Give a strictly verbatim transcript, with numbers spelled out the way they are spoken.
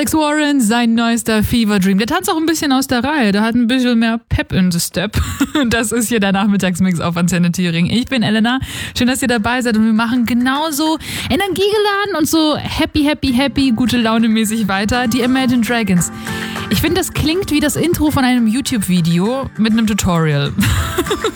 Alex Warren, sein neuester Fever Dream. Der tanzt auch ein bisschen aus der Reihe. Der hat ein bisschen mehr Pep in the Step. Das ist hier der Nachmittagsmix auf Antenne Thüringen. Ich bin Elena. Schön, dass ihr dabei seid. Und wir machen genauso energiegeladen und so happy, happy, happy, gute Laune mäßig weiter. Die Imagine Dragons. Ich finde, das klingt wie das Intro von einem YouTube-Video mit einem Tutorial.